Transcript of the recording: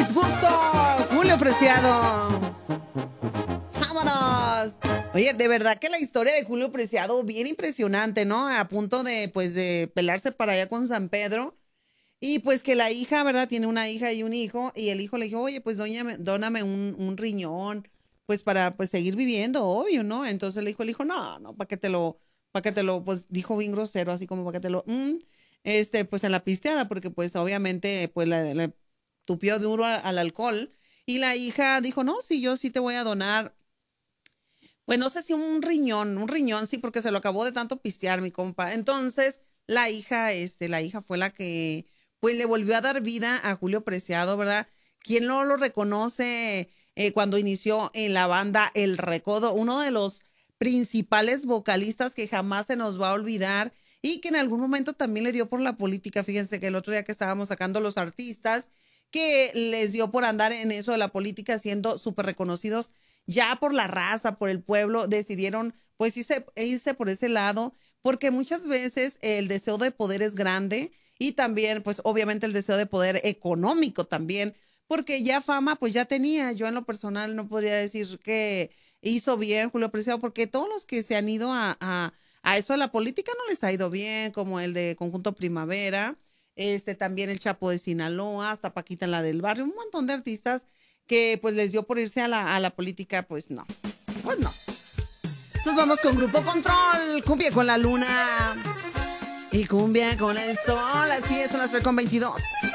gusto, Julio Preciado. ¡Vámonos! Oye, de verdad que la historia de Julio Preciado, bien impresionante, ¿no? A punto de, pues, de pelarse para allá con San Pedro. Y pues que la hija, ¿verdad? Tiene una hija y un hijo. Y el hijo le dijo, oye, pues dóname un riñón, pues para pues seguir viviendo, obvio, ¿no? Entonces le dijo el hijo, no, no, pues dijo bien grosero, así como para que te lo, pues en la pisteada, porque pues obviamente, pues le tupió duro al alcohol. Y la hija dijo, no, sí, yo sí te voy a donar. Pues no sé si un riñón, sí, porque se lo acabó de tanto pistear, mi compa. Entonces, la hija fue la que, pues, le volvió a dar vida a Julio Preciado, ¿verdad? ¿Quién no lo reconoce cuando inició en la banda El Recodo? Uno de los principales vocalistas que jamás se nos va a olvidar y que en algún momento también le dio por la política. Fíjense que el otro día que estábamos sacando los artistas, que les dio por andar en eso de la política, siendo súper reconocidos ya por la raza, por el pueblo, decidieron pues irse por ese lado, porque muchas veces el deseo de poder es grande y también pues obviamente el deseo de poder económico también, porque ya fama pues ya tenía. Yo en lo personal no podría decir que hizo bien Julio Preciado, porque todos los que se han ido a eso de la política no les ha ido bien, como el de Conjunto Primavera, también el Chapo de Sinaloa, hasta Paquita la del Barrio, un montón de artistas que pues les dio por irse a la política, pues no, pues no. Nos vamos con Grupo Control, cumbia con la luna y cumbia con el sol, así es, son las 3:22.